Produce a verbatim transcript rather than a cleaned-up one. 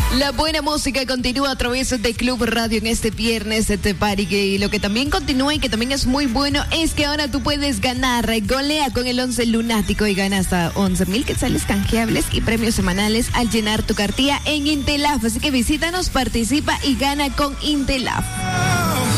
La buena música continúa a través de Club Radio en este viernes de Te Party. Y lo que también continúa y que también es muy bueno es que ahora tú puedes ganar. Golea con el once lunático y gana hasta once mil quetzales canjeables y premios semanales al llenar tu cartilla en Intelaf. Así que visítanos, participa y gana con Intelaf.